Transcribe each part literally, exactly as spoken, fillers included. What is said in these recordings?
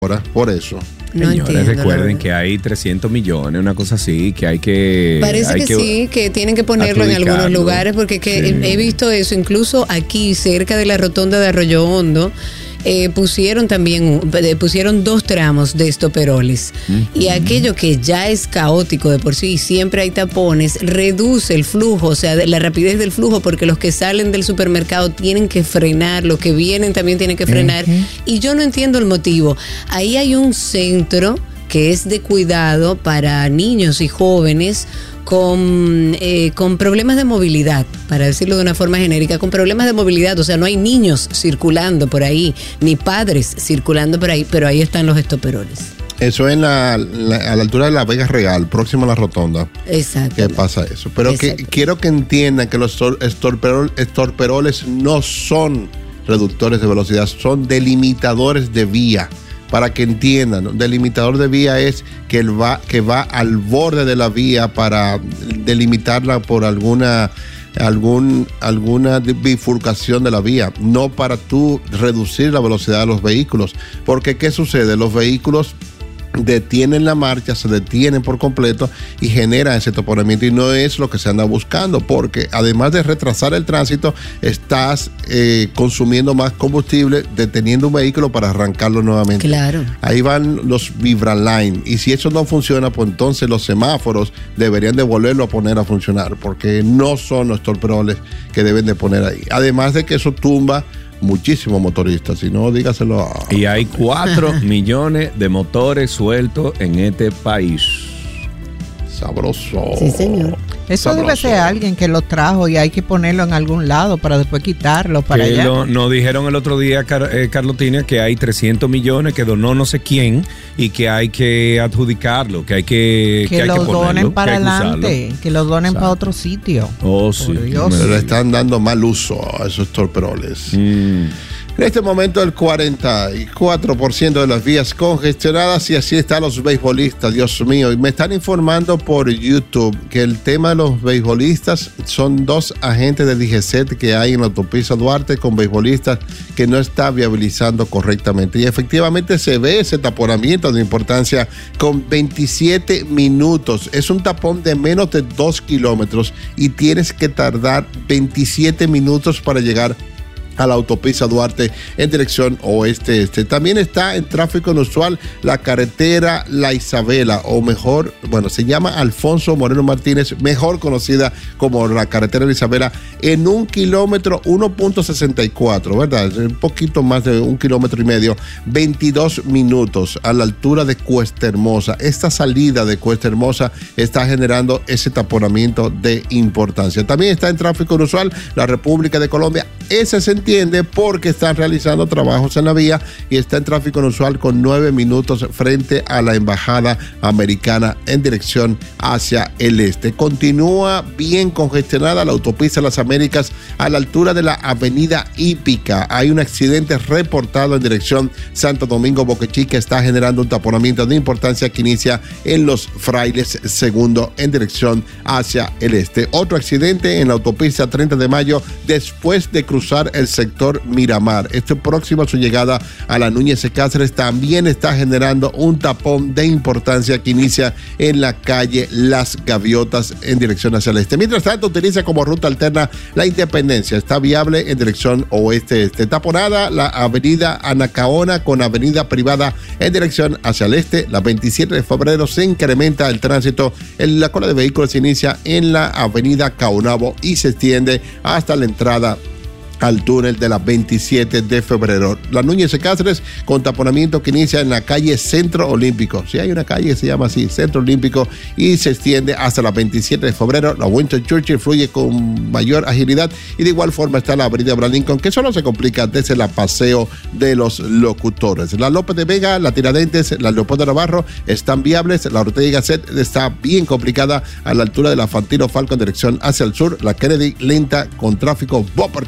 ahora por eso. No Señores, entiendo, recuerden que hay trescientos millones, una cosa así, que hay que... Parece hay que, que sí, que tienen que ponerlo en algunos lugares, porque que sí. he, he visto eso, incluso aquí, cerca de la rotonda de Arroyo Hondo, eh, pusieron también, pusieron dos tramos de estoperoles. Uh-huh. Y aquello que ya es caótico de por sí, siempre hay tapones, reduce el flujo, o sea, la rapidez del flujo, porque los que salen del supermercado tienen que frenar, los que vienen también tienen que frenar. Uh-huh. Y yo no entiendo el motivo. Ahí hay un centro que es de cuidado para niños y jóvenes con, eh, con problemas de movilidad, para decirlo de una forma genérica, con problemas de movilidad, o sea, no hay niños circulando por ahí, ni padres circulando por ahí, pero ahí están los estoperoles. Eso es en la, la, a la altura de la Vega Real, próximo a la rotonda. Exacto. ¿Qué pasa eso? Pero que, quiero que entiendan que los estorperol, estorperoles no son reductores de velocidad, son delimitadores de vía. Para que entiendan, un delimitador de vía es que, el va, que va al borde de la vía para delimitarla por alguna, algún, alguna bifurcación de la vía, no para tú reducir la velocidad de los vehículos. Porque ¿qué sucede? Los vehículos detienen la marcha, se detienen por completo y generan ese taponamiento, y no es lo que se anda buscando, porque además de retrasar el tránsito, estás eh, consumiendo más combustible, deteniendo un vehículo para arrancarlo nuevamente. Claro. Ahí van los Vibraline, y si eso no funciona, pues entonces los semáforos deberían de volverlo a poner a funcionar, porque no son los estorperoles que deben de poner ahí. Además de que eso tumba muchísimos motoristas, si no, dígaselo a... Y hay cuatro millones de motores sueltos en este país. Sabroso. Sí, señor. Eso Sabroso. Debe ser alguien que lo trajo y hay que ponerlo en algún lado para después quitarlo para que allá. Lo, nos dijeron el otro día, Car eh, Carlotina, que hay trescientos millones que donó no sé quién y que hay que adjudicarlo, que hay que Que, que hay lo que ponerlo, donen para que adelante, que lo donen para otro sitio. Oh, sí. Pero le están dando mal uso a esos estorperoles. Mm. En este momento el cuarenta y cuatro por ciento de las vías congestionadas, y así están los beisbolistas, Dios mío. Y me están informando por YouTube que el tema de los beisbolistas son dos agentes de D G C E T que hay en la autopista Duarte con beisbolistas que no está viabilizando correctamente. Y efectivamente se ve ese taponamiento de importancia con veintisiete minutos. Es un tapón de menos de dos kilómetros y tienes que tardar veintisiete minutos para llegar a la autopista Duarte en dirección oeste-este. También está en tráfico inusual la carretera La Isabela, o mejor, bueno, se llama Alfonso Moreno Martínez, mejor conocida como la carretera La Isabela, en un kilómetro uno punto sesenta y cuatro, ¿verdad? Un poquito más de un kilómetro y medio, veintidós minutos a la altura de Cuesta Hermosa. Esta salida de Cuesta Hermosa está generando ese taponamiento de importancia. También está en tráfico inusual la República de Colombia. Ese se entiende porque están realizando trabajos en la vía y está en tráfico inusual con nueve minutos frente a la embajada americana en dirección hacia el este. Continúa bien congestionada la autopista Las Américas a la altura de la avenida Hípica. Hay un accidente reportado en dirección Santo Domingo Boca Chica, está generando un taponamiento de importancia que inicia en Los Frailes segundo en dirección hacia el este. Otro accidente en la autopista treinta de mayo después de cruzar el sector Miramar. Esto próximo a su llegada a la Núñez de Cáceres también está generando un tapón de importancia que inicia en la calle Las Gaviotas en dirección hacia el este. Mientras tanto, utiliza como ruta alterna la Independencia. Está viable en dirección oeste-este. Taponada la avenida Anacaona con avenida privada en dirección hacia el este. La veintisiete de febrero se incrementa el tránsito. En la cola de vehículos se inicia en la avenida Caunabo y se extiende hasta la entrada al túnel de la veintisiete de febrero. La Núñez de Cáceres con taponamiento que inicia en la calle Centro Olímpico. Sí, hay una calle que se llama así, Centro Olímpico, y se extiende hasta la veintisiete de febrero. La Winston Churchill fluye con mayor agilidad, y de igual forma está la avenida Abraham Lincoln, que solo se complica desde el Paseo de los Locutores. La López de Vega, la Tiradentes, la Leopoldo Navarro están viables. La Ortega y Gasset está bien complicada a la altura de la Fantino Falco en dirección hacia el sur. La Kennedy lenta con tráfico bumper con bumper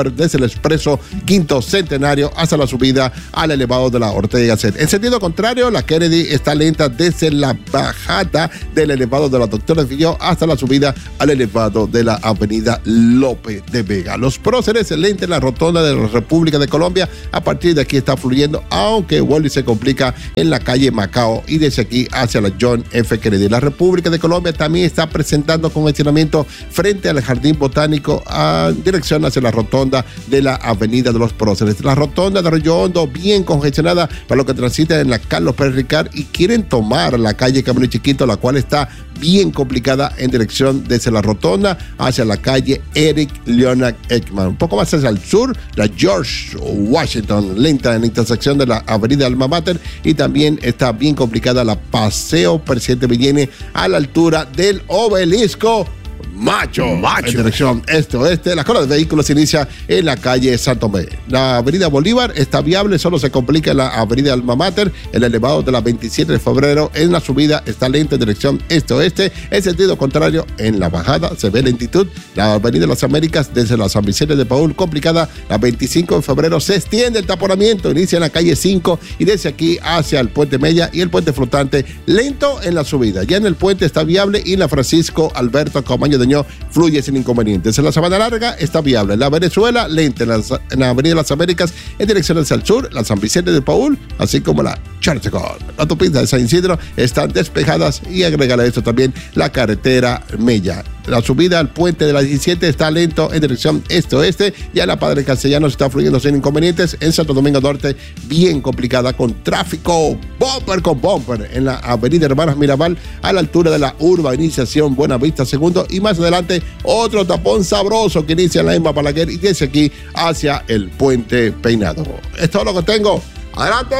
Bolívar desde el expreso Quinto Centenario hasta la subida al elevado de la Ortega y Gasset. En sentido contrario, la Kennedy está lenta desde la bajada del elevado de la Doctora Filló hasta la subida al elevado de la avenida Lope de Vega. Los próceres lenta en la rotonda de la República de Colombia. A partir de aquí está fluyendo, aunque Wally se complica en la calle Macao y desde aquí hacia la John F. Kennedy. La República de Colombia también está presentando congestionamiento frente al Jardín Botánico en dirección hacia la rotonda de la avenida de los próceres. La rotonda de Arroyo Hondo bien congestionada para los que transitan en la Carlos Pérez Ricard y quieren tomar la calle Camino Chiquito, la cual está bien complicada en dirección desde la rotonda hacia la calle Eric Leonard Ekman. Un poco más hacia el sur, la George Washington, lenta en la intersección de la avenida Alma Mater, y también está bien complicada la Paseo Presidente Villene a la altura del Obelisco Macho, Macho, en dirección este-oeste. La cola de vehículos se inicia en la calle Santo Tomé. La avenida Bolívar está viable, solo se complica en la avenida Alma Mater. El elevado de la veintisiete de febrero en la subida está lento en dirección este-oeste. En sentido contrario, en la bajada se ve lentitud. La avenida de las Américas desde la San Vicente de Paúl complicada. La veinticinco de febrero se extiende el taponamiento, inicia en la calle cinco y desde aquí hacia el puente Mella y el puente flotante lento en la subida. Ya en el puente está viable y la Francisco Alberto Camaño de fluye sin inconvenientes. En la Sabana Larga está viable. La Venezuela lenta en la, en la Avenida de las Américas en dirección hacia el sur, la San Vicente de Paúl, así como la Chartecón. La autopista de San Isidro están despejadas y agregarle a esto también la carretera Mella. La subida al puente de la diecisiete está lento en dirección este-oeste. Ya la Padre Castellanos está fluyendo sin inconvenientes. En Santo Domingo Norte, bien complicada con tráfico bumper con bumper en la avenida Hermanas Mirabal a la altura de la urbanización Buenavista Segundo. Y más adelante, otro tapón sabroso que inicia en la Emma Balaguer y desde aquí hacia el puente Peinado. Es todo lo que tengo. ¡Adelante!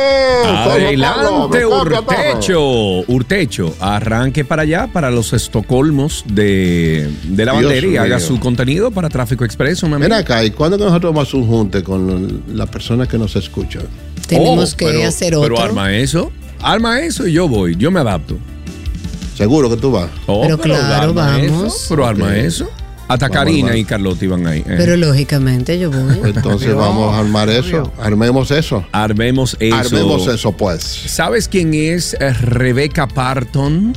¡Adelante, Urtecho! Urtecho, arranque para allá, para los Estocolmos de, de la bandera y haga su contenido para Tráfico Expreso. Ven acá, ¿y cuándo nosotros vamos a un junte con las personas que nos escuchan? Tenemos oh, que pero, hacer otro. Pero arma eso, arma eso y yo voy, yo me adapto. ¿Seguro que tú vas? Oh, pero, pero claro, vamos. Eso, pero okay. Arma eso. Hasta Karina y Carlota iban ahí. Eh. Pero lógicamente yo voy. Entonces vamos a armar eso. Armemos eso. Armemos eso. Armemos eso, pues. ¿Sabes quién es Rebecca Parton?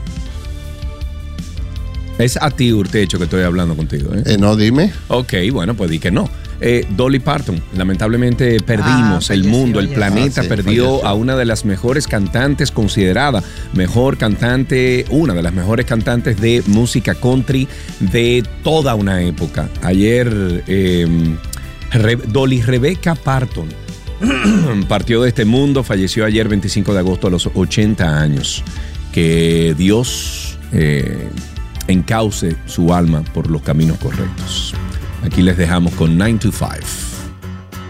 Es a ti, Urtecho, que estoy hablando contigo. ¿eh? Eh, no, dime. Ok, bueno, pues di que no. Eh, Dolly Parton, lamentablemente perdimos, ah, el mundo, el planeta ah, sí, perdió falleció. A una de las mejores cantantes, considerada mejor cantante, una de las mejores cantantes de música country de toda una época. Ayer, eh, Re- Dolly Rebecca Parton partió de este mundo, falleció ayer veinticinco de agosto a los ochenta años. Que Dios eh, encauce su alma por los caminos correctos. Aquí les dejamos con nine to five.